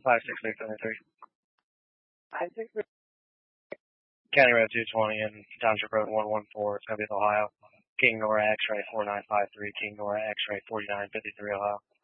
56873. County Road 220 and Township Road 114, Tobyth, Ohio. King Nora X-ray 4953, King Nora X-ray 4953, Ohio.